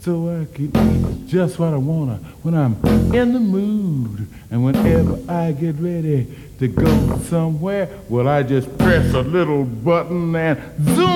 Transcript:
so I can eat just what I wanna when I'm in the mood. And whenever I get ready to go somewhere, well, I just press a little button and zoom.